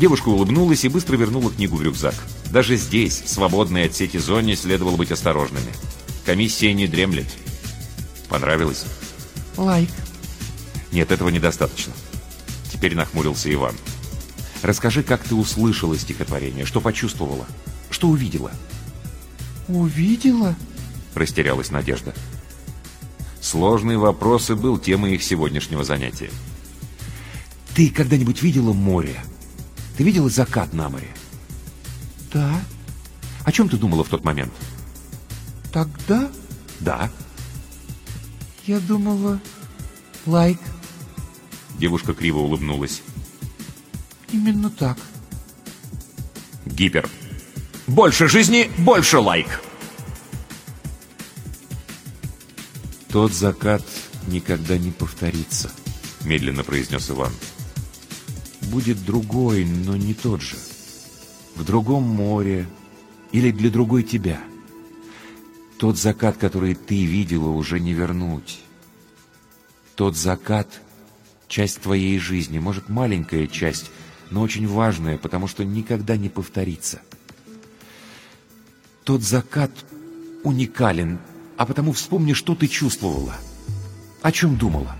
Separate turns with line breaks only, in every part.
Девушка улыбнулась и быстро вернула книгу в рюкзак. Даже здесь, свободной от сети зоне, следовало быть осторожными. Комиссия не дремлет. Понравилось?
Лайк.
Нет, этого недостаточно. Теперь нахмурился Иван. Расскажи, как ты услышала стихотворение, что почувствовала, что увидела.
Увидела?
Растерялась Надежда. Сложный вопрос и был темой их сегодняшнего занятия. Ты когда-нибудь видела море? Ты видела закат на море?
Да.
О чем ты думала в тот момент?
Тогда?
Да.
Я думала... Лайк.
Девушка криво улыбнулась.
Именно так.
Гипер. Больше жизни, больше лайк. Тот закат никогда не повторится, медленно произнес Иван. Будет другой, но не тот же. В другом море или для другой тебя. Тот закат, который ты видела, уже не вернуть. Тот закат — часть твоей жизни, может, маленькая часть, но очень важная, потому что никогда не повторится. Тот закат уникален, а потому вспомни, что ты чувствовала, о чем думала.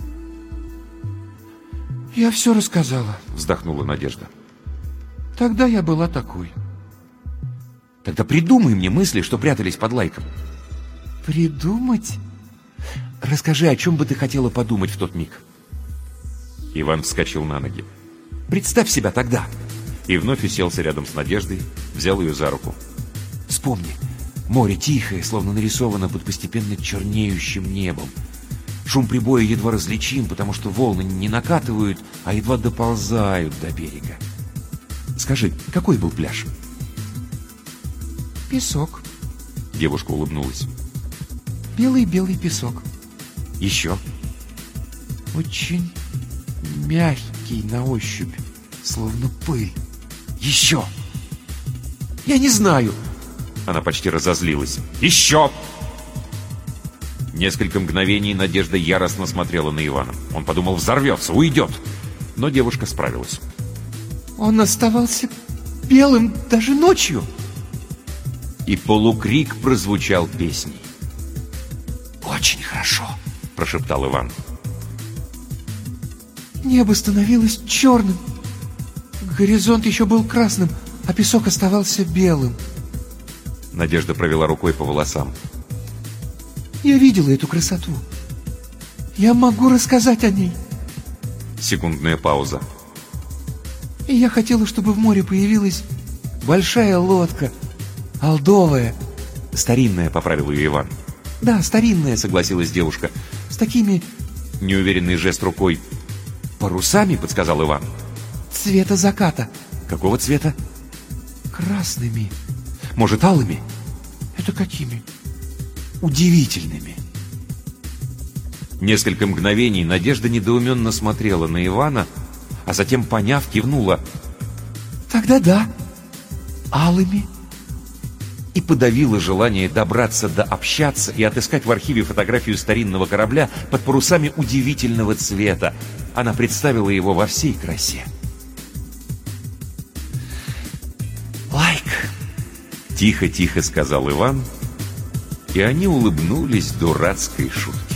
Я все рассказала,
Вздохнула Надежда.
Тогда я была такой.
Тогда придумай мне мысли, что прятались под лайком.
Придумать?
Расскажи, о чем бы ты хотела подумать в тот миг. Иван вскочил на ноги. Представь себя тогда. И вновь уселся рядом с Надеждой, взял ее за руку. Вспомни, море тихое, словно нарисовано под постепенно чернеющим небом. Шум прибоя едва различим, потому что волны не накатывают, а едва доползают до берега. Скажи, какой был пляж?
Песок.
Девушка улыбнулась.
Белый-белый песок.
Еще?
Очень мягкий на ощупь, словно пыль.
Еще! Я не знаю. Она почти разозлилась. Еще! Несколько мгновений Надежда яростно смотрела на Ивана. Он подумал, взорвется, уйдет. Но девушка справилась.
Он оставался белым даже ночью.
И полукрик прозвучал песней.
«Очень хорошо»,
— прошептал Иван.
Небо становилось черным. Горизонт еще был красным, а песок оставался белым.
Надежда провела рукой по волосам.
Я видела эту красоту. Я могу рассказать о ней.
Секундная пауза.
И я хотела, чтобы в море появилась большая лодка, олдовая.
Старинная, поправил ее Иван.
Да, старинная,
согласилась девушка.
С такими...
Неуверенный жест рукой. Парусами, подсказал Иван.
Цвета заката.
Какого цвета?
Красными.
Может, алыми?
Это какими?
Удивительными. Несколько мгновений Надежда недоуменно смотрела на Ивана, а затем, поняв, кивнула.
Тогда да, алыми.
И подавила желание добраться до общаться и отыскать в архиве фотографию старинного корабля под парусами удивительного цвета. Она представила его во всей красе.
Лайк.
Тихо-тихо сказал Иван, и они улыбнулись дурацкой шутке.